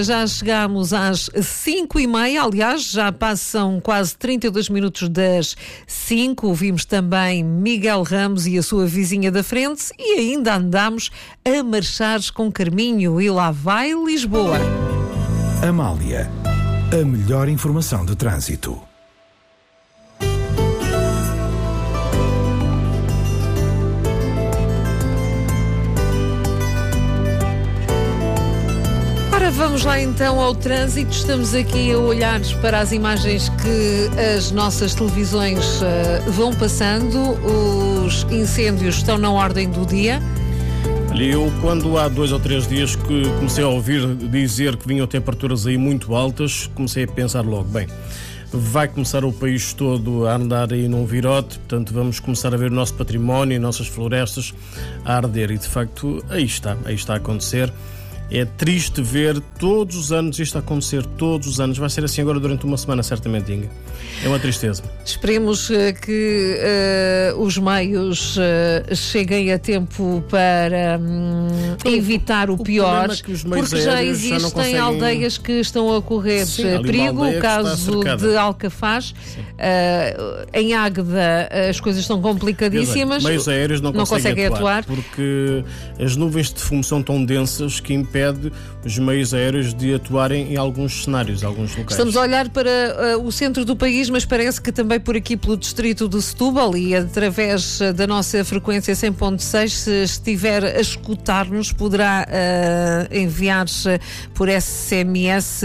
Já chegámos às 5h30, aliás, já passam quase 32 minutos das 5. Ouvimos também Miguel Ramos e a sua vizinha da frente e ainda andamos a marchar com Carminho e lá vai Lisboa. Amália, a melhor informação de trânsito. Vamos lá então ao trânsito. Estamos aqui a olhar para as imagens que as nossas televisões vão passando. Os incêndios estão na ordem do dia. Eu, quando há 2 ou 3 dias que comecei a ouvir dizer que vinham temperaturas aí muito altas, comecei a pensar logo, bem, vai começar o país todo a andar aí num virote, portanto vamos começar a ver o nosso património e nossas florestas a arder. E de facto aí está a acontecer. É triste ver todos os anos isto acontecer, todos os anos. Vai ser assim agora durante uma semana, certamente, Inga. É uma tristeza. Esperemos que os meios cheguem a tempo para evitar o pior, porque já existem aldeias que estão a correr perigo. O caso de Alcafaz, em Águeda, as coisas estão complicadíssimas. Meios aéreos não conseguem atuar porque as nuvens de fumo são tão densas que impede os meios aéreos de atuarem em alguns cenários, alguns locais. Estamos a olhar para o centro do país, mas parece que também por aqui pelo distrito de Setúbal e através da nossa frequência 100.6, se estiver a escutar-nos, poderá enviar-se por SMS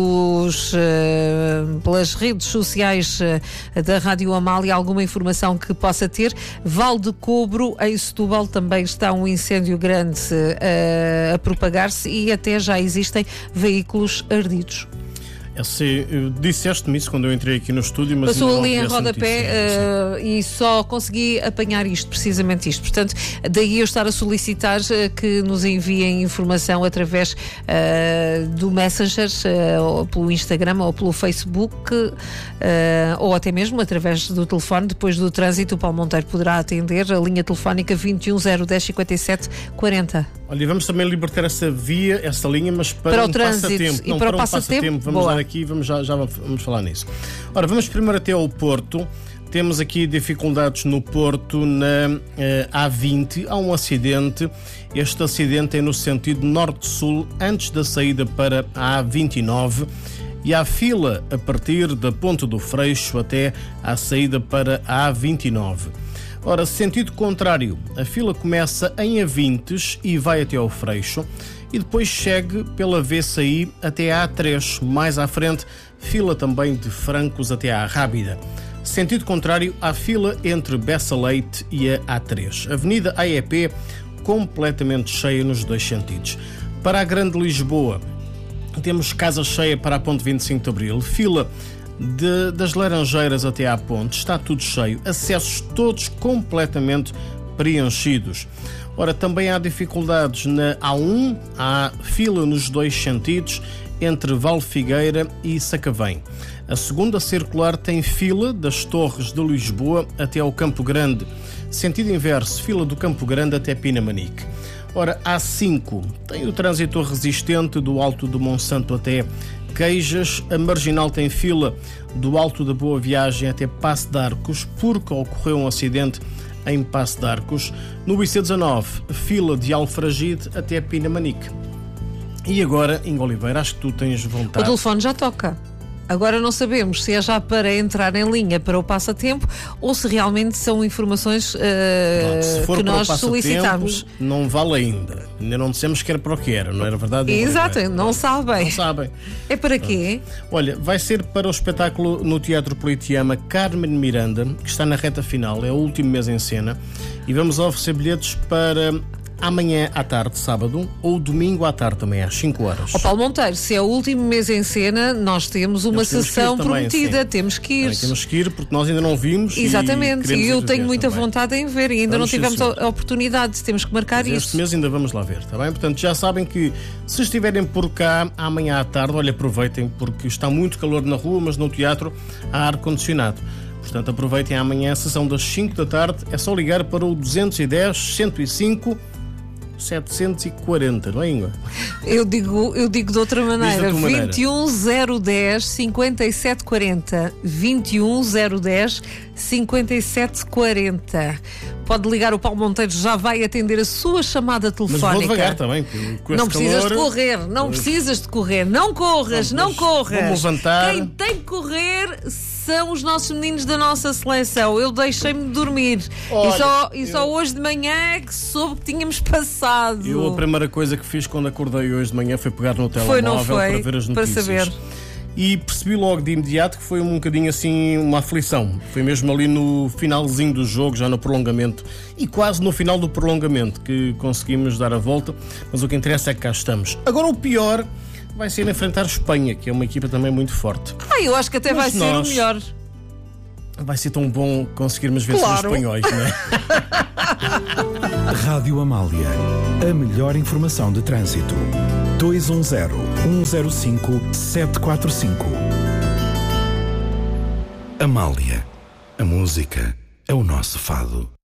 pelas redes sociais da Rádio Amália alguma informação que possa ter. Val de Cobro, em Setúbal, também está um incêndio grande a propagar-se e até já existem veículos ardidos. Disseste-me isso quando eu entrei aqui no estúdio, mas passou ali em rodapé e só consegui apanhar precisamente isto. Portanto, daí eu estar a solicitar que nos enviem informação através do Messenger, ou pelo Instagram ou pelo Facebook, ou até mesmo através do telefone. Depois do trânsito, o Paulo Monteiro poderá atender a linha telefónica 21 010 57 40. Olha, vamos também libertar essa linha, mas para o trânsito passatempo. E para o passatempo. Vamos dar aqui, já vamos falar nisso. Ora, vamos primeiro até ao Porto. Temos aqui dificuldades no Porto, na A20. Há um acidente. Este acidente é no sentido norte-sul, antes da saída para a A29. E há fila a partir da Ponte do Freixo até à saída para a A29. Ora, sentido contrário, a fila começa em Avintes e vai até ao Freixo e depois segue pela VCI até à A3. Mais à frente, fila também de Francos até à Rábida. Sentido contrário, há fila entre Bessa Leite e a A3. Avenida AEP completamente cheia nos dois sentidos. Para a Grande Lisboa, temos casa cheia para a Ponte 25 de Abril, fila das Laranjeiras até à ponte, está tudo cheio, acessos todos completamente preenchidos. Ora, também há dificuldades na A1, há fila nos dois sentidos entre Valfigueira e Sacavém. A segunda circular tem fila das Torres de Lisboa até ao Campo Grande, sentido inverso, fila do Campo Grande até Pinamanique. Ora, A5 tem o trânsito resistente do Alto do Monsanto até Queijas. A Marginal tem fila do Alto da Boa Viagem até Passo de Arcos, porque ocorreu um acidente em Passo de Arcos. No IC19, fila de Alfragide até Pinamanique. E agora, Inga Oliveira, acho que tu tens vontade. O telefone já toca. Agora não sabemos se é já para entrar em linha para o passatempo ou se realmente são informações que nós solicitamos. Não vale ainda. Ainda não dissemos que era para o que era, não era verdade? Exato, não sabem. Não sabem. É para quê? Olha, vai ser para o espetáculo no Teatro Politeama Carmen Miranda, que está na reta final, é o último mês em cena, e vamos oferecer bilhetes para amanhã à tarde, sábado, ou domingo à tarde também, às 5 horas. Paulo Monteiro, se é o último mês em cena, nós temos uma sessão prometida. Sim. Temos que ir. Temos que ir porque nós ainda não vimos. Exatamente, e eu tenho muita também vontade em ver e ainda não tivemos a oportunidade. Temos que marcar isso. Este mês ainda vamos lá ver, está bem? Portanto, já sabem que se estiverem por cá amanhã à tarde, olha, aproveitem, porque está muito calor na rua, mas no teatro há ar-condicionado. Portanto, aproveitem amanhã a sessão das 5 da tarde. É só ligar para o 210 105 740, não é, Ingua? Eu digo de outra maneira. Diz da tua maneira. 21010 5740. 21010 5740. Pode ligar, o Paulo Monteiro já vai atender a sua chamada Mas telefónica. vou devagar também, porque com Não este precisas calor, de correr, não precisas de correr. Não corras, não corras. vou-me levantar. Quem tem que correr são os nossos meninos da nossa seleção. Eu deixei-me dormir. Olha, E só hoje de manhã é que soube que tínhamos passado. Eu a primeira coisa que fiz quando acordei hoje de manhã foi pegar no Foi, telemóvel não foi? para ver as Para notícias. saber. E percebi logo de imediato que foi um bocadinho assim uma aflição. Foi mesmo ali no finalzinho do jogo, já no prolongamento, e quase no final do prolongamento que conseguimos dar a volta, mas o que interessa é que cá estamos. Agora o pior vai ser enfrentar a Espanha, que é uma equipa também muito forte. Eu acho que até vai Mas ser o nós- melhor. Vai ser tão bom conseguirmos vencer Claro. os espanhóis, não é? Rádio Amália. A melhor informação de trânsito. 210-105-745. Amália. A música é o nosso fado.